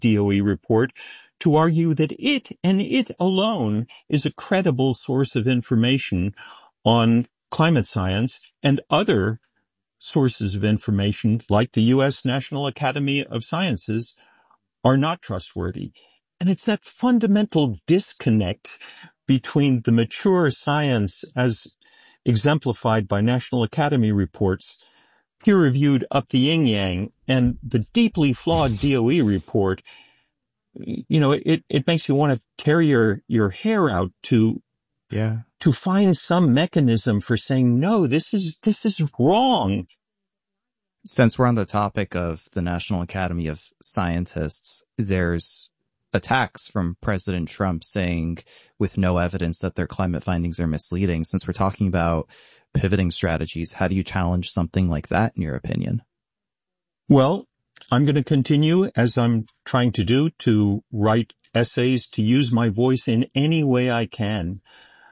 DOE report to argue that it and it alone is a credible source of information on climate science, and other sources of information like the U.S. National Academy of Sciences are not trustworthy. And it's that fundamental disconnect between the mature science as exemplified by National Academy reports, peer-reviewed up the yin-yang, and the deeply flawed DOE report. It makes you want to tear your hair out to find some mechanism for saying, no, this is wrong. Since we're on the topic of the National Academy of Scientists, there's attacks from President Trump saying with no evidence that their climate findings are misleading. Since we're talking about pivoting strategies, how do you challenge something like that in your opinion? Well, I'm going to continue, as I'm trying to do, to write essays, to use my voice in any way I can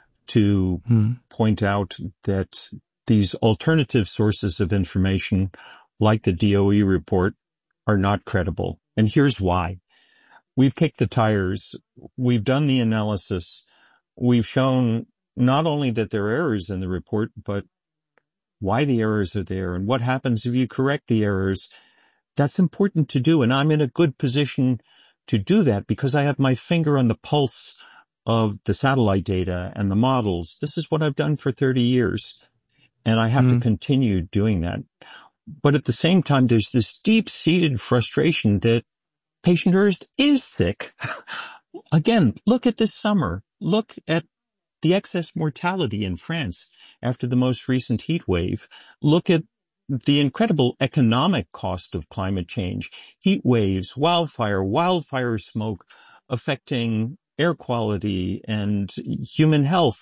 to point out that these alternative sources of information, like the DOE report, are not credible. And here's why. We've kicked the tires. We've done the analysis. We've shown not only that there are errors in the report, but why the errors are there and what happens if you correct the errors. That's important to do. And I'm in a good position to do that because I have my finger on the pulse of the satellite data and the models. This is what I've done for 30 years. And I have to continue doing that. But at the same time, there's this deep-seated frustration that patient Earth is thick. Again, look at this summer. Look at the excess mortality in France after the most recent heat wave. Look at the incredible economic cost of climate change. Heat waves, wildfire smoke affecting air quality and human health.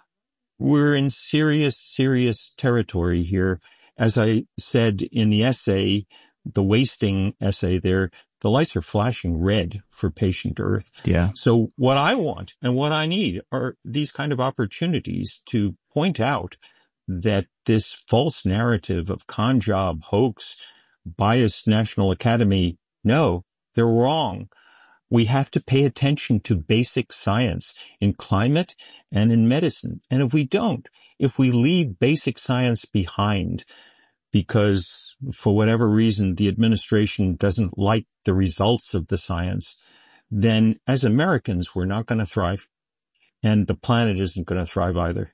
We're in serious territory here. As I said in the essay, the wasting essay there, the lights are flashing red for patient Earth. Yeah. So what I want and what I need are these kind of opportunities to point out that this false narrative of con job, hoax, biased National Academy, no, they're wrong. We have to pay attention to basic science in climate and in medicine. And if we don't, if we leave basic science behind because for whatever reason the administration doesn't like the results of the science, then as Americans, we're not going to thrive. And the planet isn't going to thrive either.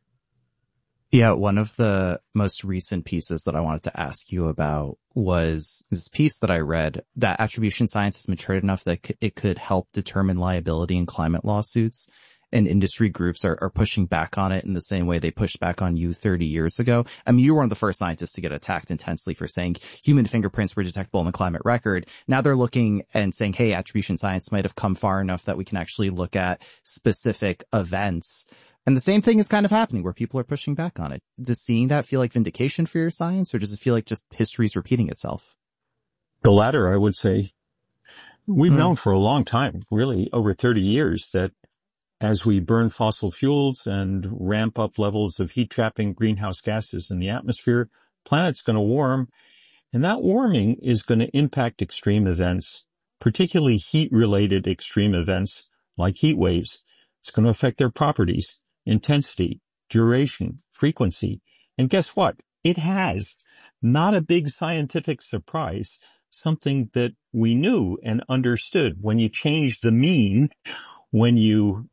Yeah, one of the most recent pieces that I wanted to ask you about was this piece that I read that attribution science has matured enough that it could help determine liability in climate lawsuits, and industry groups are pushing back on it in the same way they pushed back on you 30 years ago. I mean, you were one of the first scientists to get attacked intensely for saying human fingerprints were detectable in the climate record. Now they're looking and saying, hey, attribution science might have come far enough that we can actually look at specific events. And the same thing is kind of happening where people are pushing back on it. Does seeing that feel like vindication for your science, or does it feel like just history's repeating itself? The latter, I would say. We've known for a long time, really over 30 years, that as we burn fossil fuels and ramp up levels of heat-trapping greenhouse gases in the atmosphere, planet's going to warm, and that warming is going to impact extreme events, particularly heat-related extreme events like heat waves. It's going to affect their properties, intensity, duration, frequency. And guess what? It has. Not a big scientific surprise, something that we knew and understood. When you change the mean, when you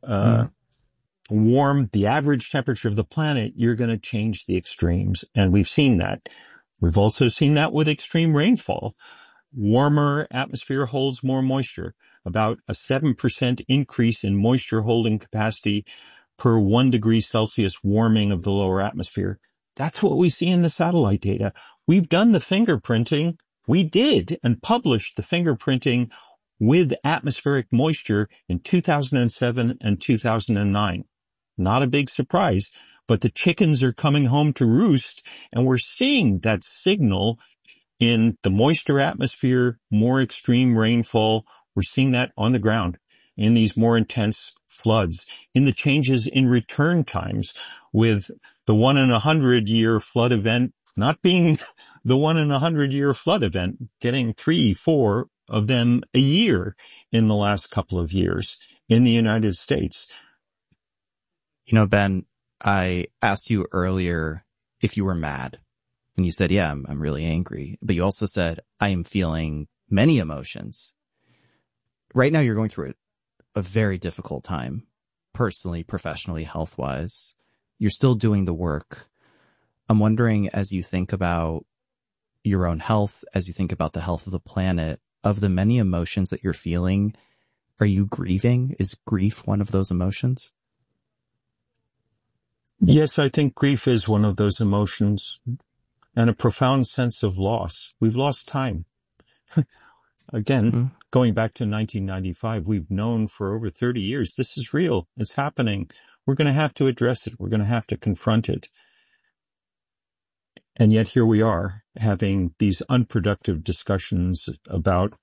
warm the average temperature of the planet, you're going to change the extremes. And we've seen that. We've also seen that with extreme rainfall. Warmer atmosphere holds more moisture. About a 7% increase in moisture holding capacity per 1 degree Celsius warming of the lower atmosphere. That's what we see in the satellite data. We've done the fingerprinting. We did and published the fingerprinting with atmospheric moisture in 2007 and 2009. Not a big surprise, but the chickens are coming home to roost, and we're seeing that signal in the moisture atmosphere, more extreme rainfall. We're seeing that on the ground in these more intense floods, in the changes in return times, with the 1 in 100 year flood event not being the 1 in 100 year flood event, getting 3, 4, of them a year in the last couple of years in the United States. You know, Ben, I asked you earlier if you were mad, and you said, yeah, I'm really angry. But you also said, I am feeling many emotions. Right now, you're going through a very difficult time, personally, professionally, health-wise. You're still doing the work. I'm wondering, as you think about your own health, as you think about the health of the planet, of the many emotions that you're feeling, are you grieving? Is grief one of those emotions? Yes, I think grief is one of those emotions, and a profound sense of loss. We've lost time. Again, going back to 1995, we've known for over 30 years, this is real. It's happening. We're going to have to address it. We're going to have to confront it. And yet here we are having these unproductive discussions about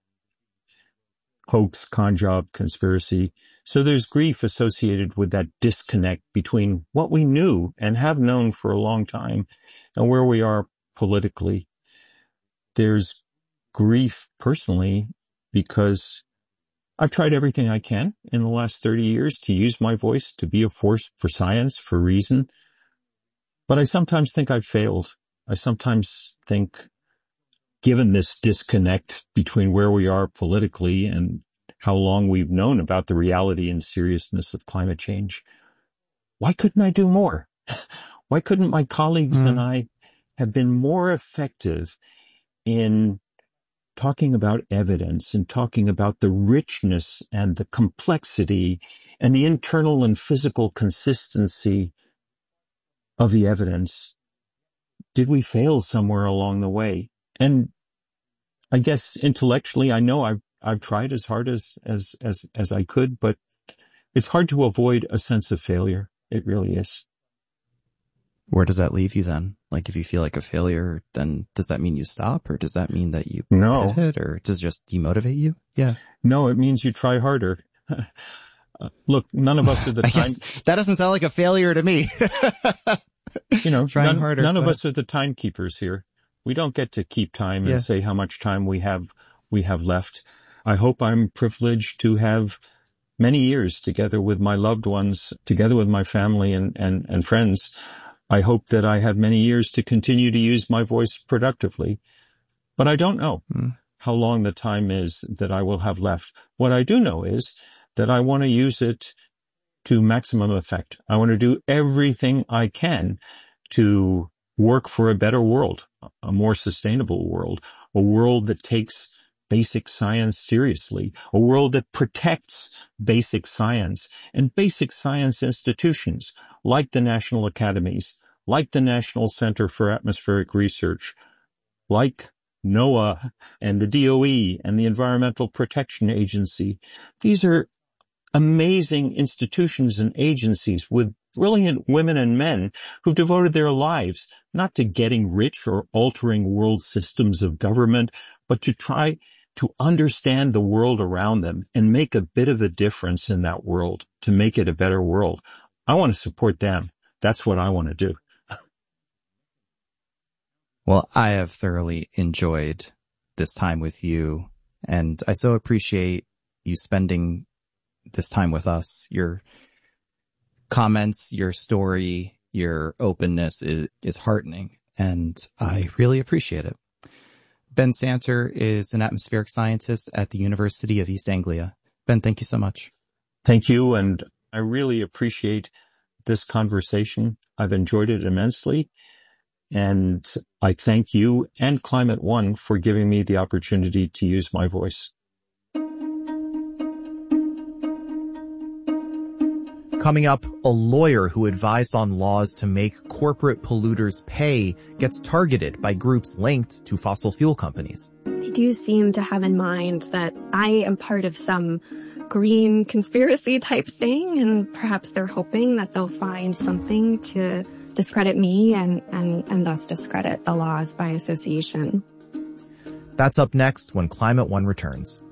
hoax, con job, conspiracy. So there's grief associated with that disconnect between what we knew and have known for a long time and where we are politically. There's grief personally because I've tried everything I can in the last 30 years to use my voice, to be a force for science, for reason. But I sometimes think I've failed. I sometimes think, given this disconnect between where we are politically and how long we've known about the reality and seriousness of climate change, why couldn't I do more? Why couldn't my colleagues and I have been more effective in talking about evidence and talking about the richness and the complexity and the internal and physical consistency of the evidence? Did we fail somewhere along the way? And I guess intellectually, I know I've tried as hard as I could, but it's hard to avoid a sense of failure. It really is. Where does that leave you then? Like, if you feel like a failure, then does that mean you stop, or does that mean that you pivot, or does it just demotivate you? Yeah. No, it means you try harder. Look, none of us are the time. That doesn't sound like a failure to me. You know, trying harder. None of us are the timekeepers here. We don't get to keep time and say how much time we have left. I hope I'm privileged to have many years together with my loved ones, together with my family and friends. I hope that I have many years to continue to use my voice productively. But I don't know how long the time is that I will have left. What I do know is that I want to use it to maximum effect. I want to do everything I can to work for a better world, a more sustainable world, a world that takes basic science seriously, a world that protects basic science and basic science institutions like the national academies, like the National Center for Atmospheric Research, like NOAA and the DOE and the Environmental Protection Agency. These are amazing institutions and agencies with brilliant women and men who've devoted their lives not to getting rich or altering world systems of government, but to try to understand the world around them and make a bit of a difference in that world, to make it a better world. I want to support them. That's what I want to do. Well, I have thoroughly enjoyed this time with you, and I so appreciate you spending this time with us. Your comments, your story, your openness is heartening, and I really appreciate it. Ben Santer is an atmospheric scientist at the University of East Anglia. Ben, thank you so much. Thank you, and I really appreciate this conversation. I've enjoyed it immensely, and I thank you and Climate One for giving me the opportunity to use my voice. Coming up, a lawyer who advised on laws to make corporate polluters pay gets targeted by groups linked to fossil fuel companies. They do seem to have in mind that I am part of some green conspiracy type thing, and perhaps they're hoping that they'll find something to discredit me and thus discredit the laws by association. That's up next when Climate One returns.